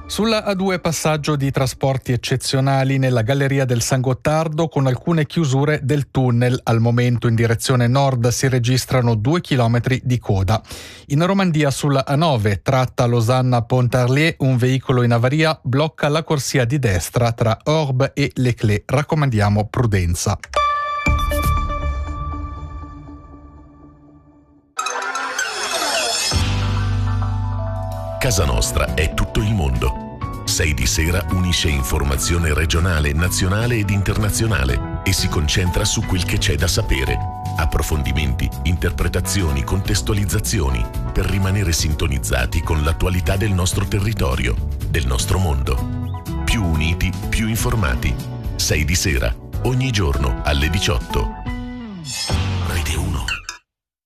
Sulla A2 passaggio di trasporti eccezionali nella galleria del San Gottardo con alcune chiusure del tunnel. Al momento in direzione nord si registrano 2 chilometri di coda. In Romandia sulla A9 tratta Losanna-Pontarlier un veicolo in avaria blocca la corsia di destra tra Orbe e Leclé. Raccomandiamo prudenza. Casa Nostra è tutto il mondo. 6 di sera unisce informazione regionale, nazionale ed internazionale e si concentra su quel che c'è da sapere. Approfondimenti, interpretazioni, contestualizzazioni per rimanere sintonizzati con l'attualità del nostro territorio, del nostro mondo. Più uniti, più informati. 6 di sera, ogni giorno alle 18.